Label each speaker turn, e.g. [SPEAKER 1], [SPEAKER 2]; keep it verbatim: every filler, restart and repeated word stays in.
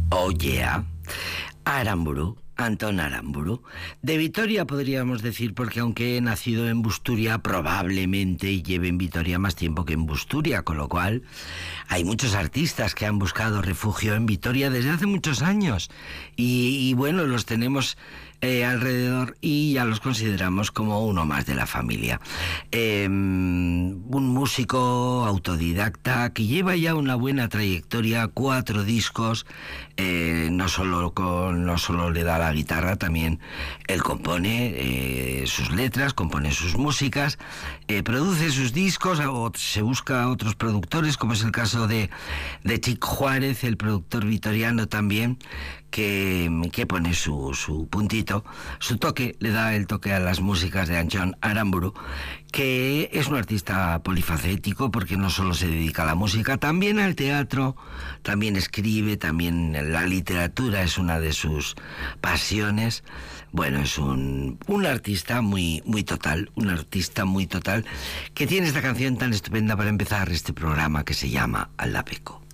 [SPEAKER 1] Oh yeah, Aramburu, Antón Aramburu. De Vitoria podríamos decir, porque aunque he nacido en Busturia, probablemente lleve en Vitoria más tiempo que en Busturia, con lo cual hay muchos artistas que han buscado refugio en Vitoria desde hace muchos años. Y, y bueno, los tenemos eh, alrededor y ya los consideramos como uno más de la familia. Eh, un músico autodidacta que lleva ya una buena trayectoria, cuatro discos, eh, no solo con, no solo le da la guitarra, también él compone eh, sus letras, compone sus músicas, eh, produce sus discos, o se busca a otros productores, como es el caso de, de Chic Juárez, el productor vitoriano también, que, que pone su, su puntito, su toque, le da el toque a las músicas de Antón Aramburu, que es un artista polifacético porque no solo se dedica a la música, también al teatro, también escribe, también la literatura es una de sus pasiones. Bueno, es un, un artista muy, muy total, un artista muy total, que tiene esta canción tan estupenda para empezar este programa que se llama Aldapeco.